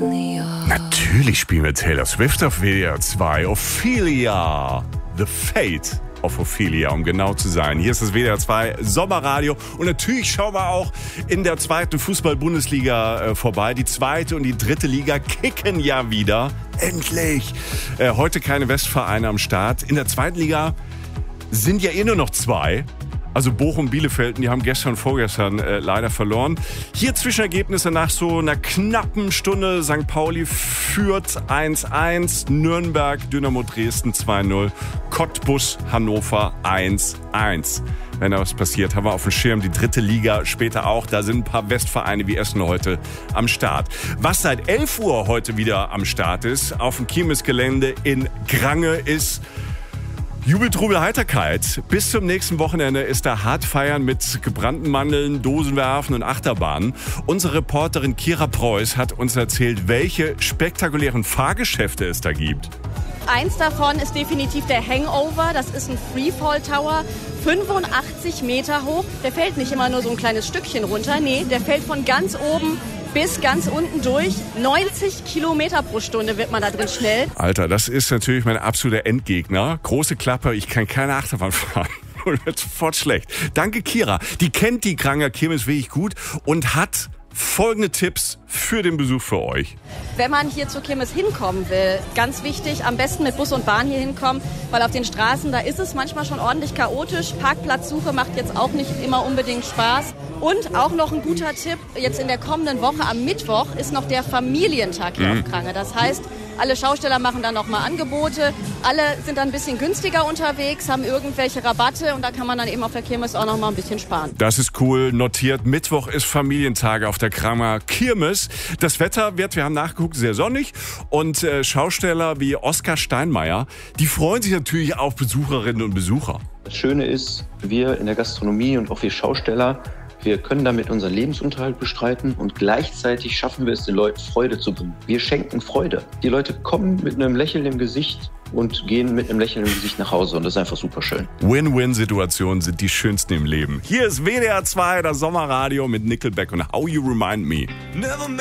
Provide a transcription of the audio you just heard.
Natürlich spielen wir Taylor Swift auf WDR 2. Ophelia. The Fate of Ophelia, um genau zu sein. Hier ist das WDR 2 Sommerradio. Und natürlich schauen wir auch in der zweiten Fußball-Bundesliga vorbei. Die zweite und die dritte Liga kicken ja wieder. Endlich! Heute keine Westvereine am Start. In der zweiten Liga sind ja nur noch zwei. Also Bochum, Bielefeld, die haben gestern, vorgestern leider verloren. Hier Zwischenergebnisse nach so einer knappen Stunde. St. Pauli führt 1-1, Nürnberg, Dynamo Dresden 2-0, Cottbus, Hannover 1-1. Wenn da was passiert, haben wir auf dem Schirm die dritte Liga später auch. Da sind ein paar Westvereine wie Essen heute am Start. Was seit 11 Uhr heute wieder am Start ist, auf dem Kirmesgelände in Grange ist Jubel, Trubel, Heiterkeit. Bis zum nächsten Wochenende ist da hart feiern mit gebrannten Mandeln, Dosenwerfen und Achterbahnen. Unsere Reporterin Kira Preuß hat uns erzählt, welche spektakulären Fahrgeschäfte es da gibt. Eins davon ist definitiv der Hangover. Das ist ein Freefall Tower, 85 Meter hoch. Der fällt nicht immer nur so ein kleines Stückchen runter. Nee, der fällt von ganz oben bis ganz unten durch. 90 Kilometer pro Stunde wird man da drin schnell. Alter, das ist natürlich mein absoluter Endgegner. Große Klappe, ich kann keine Achterbahn fahren. Und wird sofort schlecht. Danke, Kira. Die kennt die Granger Kirmes wirklich gut und hat folgende Tipps für den Besuch für euch. Wenn man hier zur Kirmes hinkommen will, ganz wichtig, am besten mit Bus und Bahn hier hinkommen, weil auf den Straßen, da ist es manchmal schon ordentlich chaotisch. Parkplatzsuche macht jetzt auch nicht immer unbedingt Spaß. Und auch noch ein guter Tipp, jetzt in der kommenden Woche am Mittwoch ist noch der Familientag hier auf Grange. Das heißt, alle Schausteller machen dann nochmal Angebote. Alle sind dann ein bisschen günstiger unterwegs, haben irgendwelche Rabatte und da kann man dann eben auf der Kirmes auch nochmal ein bisschen sparen. Das ist cool, notiert. Mittwoch ist Familientag auf der Granger Kirmes. Das Wetter wird, wir haben nachgeguckt, sehr sonnig. Und Schausteller wie Oskar Steinmeier, die freuen sich natürlich auf Besucherinnen und Besucher. Das Schöne ist, wir in der Gastronomie und auch wir Schausteller, wir können damit unseren Lebensunterhalt bestreiten und gleichzeitig schaffen wir es, den Leuten Freude zu bringen. Wir schenken Freude. Die Leute kommen mit einem Lächeln im Gesicht und gehen mit einem Lächeln im Gesicht nach Hause und das ist einfach super schön. Win-Win-Situationen sind die schönsten im Leben. Hier ist WDR 2, das Sommerradio mit Nickelback und How You Remind Me.